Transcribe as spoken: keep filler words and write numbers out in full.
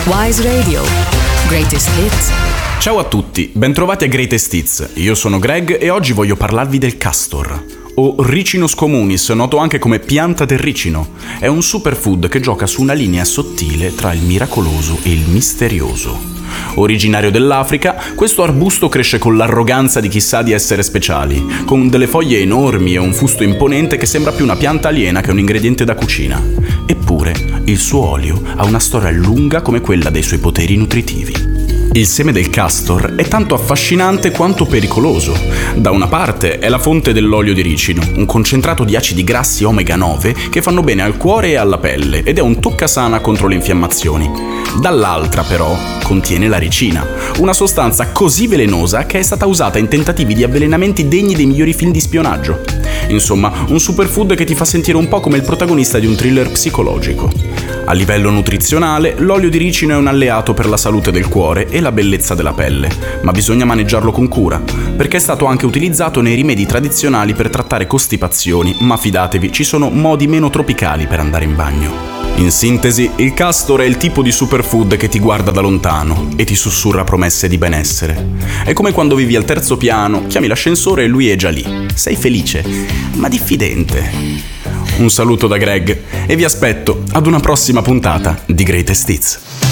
Wise Radio. Greatest Hits. Ciao a tutti, bentrovati a Greatest Hits. Io sono Greg e oggi voglio parlarvi del castor, o Ricinus communis, noto anche come pianta del ricino. È un superfood che gioca su una linea sottile tra il miracoloso e il misterioso. Originario dell'Africa, questo arbusto cresce con l'arroganza di chi sa di essere speciali, con delle foglie enormi e un fusto imponente che sembra più una pianta aliena che un ingrediente da cucina. Eppure, il suo olio ha una storia lunga come quella dei suoi poteri nutritivi. Il seme del castor è tanto affascinante quanto pericoloso. Da una parte è la fonte dell'olio di ricino, un concentrato di acidi grassi omega nove che fanno bene al cuore e alla pelle ed è un toccasana contro le infiammazioni. Dall'altra però contiene la ricina, una sostanza così velenosa che è stata usata in tentativi di avvelenamenti degni dei migliori film di spionaggio. Insomma, un superfood che ti fa sentire un po' come il protagonista di un thriller psicologico. A livello nutrizionale, l'olio di ricino è un alleato per la salute del cuore e la bellezza della pelle, ma bisogna maneggiarlo con cura, perché è stato anche utilizzato nei rimedi tradizionali per trattare costipazioni, ma fidatevi, ci sono modi meno tropicali per andare in bagno. In sintesi, il castor è il tipo di superfood che ti guarda da lontano e ti sussurra promesse di benessere. È come quando vivi al terzo piano, chiami l'ascensore e lui è già lì. Sei felice, ma diffidente. Un saluto da Greg e vi aspetto ad una prossima puntata di Greatest Hits.